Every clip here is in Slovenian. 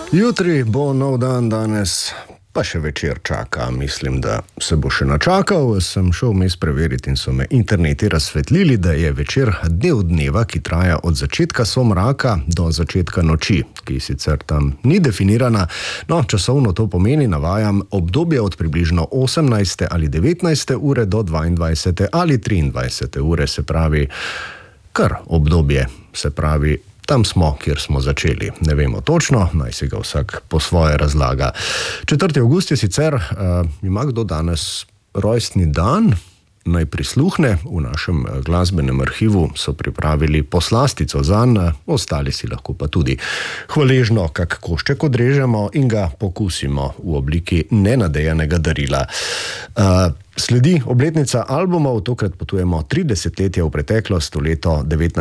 Jutri bo nov dan, danes pa še večer čaka. Mislim, da se bo še načakal. Sem šel vmes preveriti in so me interneti razsvetlili, da je večer del dneva, ki traja od začetka somraka do začetka noči, ki sicer tam ni definirana. No, časovno to pomeni, navajam, obdobje od približno 18. ali 19. ure do 22. ali 23. ure, se pravi kar obdobje, se pravi tam smo, kjer smo začeli. Ne vemo točno, naj si ga vsak po svoje razlaga. 4. avgust je sicer, ima kdo danes rojstni dan? Naj prisluhne. V našem glasbenem arhivu so pripravili poslastico zanj, ostali si lahko pa tudi hvaležno kak košček odrežemo in ga pokusimo v obliki nenadejanega darila. Sledi obletnica albumov, tokrat potujemo 30 letja v preteklost, v leto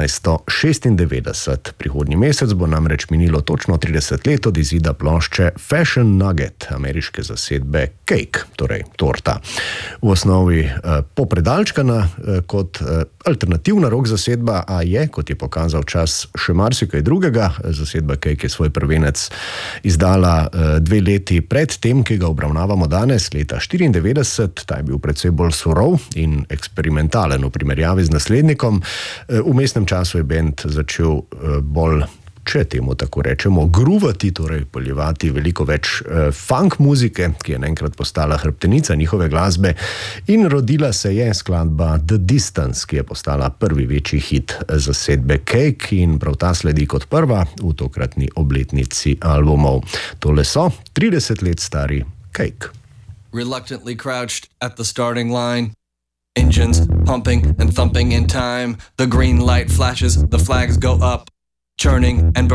1996. Prihodnji mesec bo namreč minilo točno 30 let od izida plošče Fashion Nugget ameriške zasedbe Cake, torej torta. V osnovi popredalčkana kot alternativna rock zasedba, a je, kot je pokazal čas, še marsikaj drugega. Zasedba Cake je svoj prvenec izdala 2 leti pred tem, ki ga obravnavamo danes, leta 1994. Ta je bil predvsej bolj surov in eksperimentalen v primerjavi z naslednikom. V mestnem času je bend začel bolj, če temu tako rečemo, gruvati, torej poljevati veliko več funk muzike, ki je naenkrat postala hrbtenica njihove glasbe, in rodila se je skladba The Distance, ki je postala prvi večji hit zasedbe Cake in prav ta sledi kot prva v tokratni obletnici albumov. Tole so 30 let stari Cake. Reluctantly crouched at the starting line. Engines pumping and thumping in time. The green light flashes, the flags go up. Churning and burning.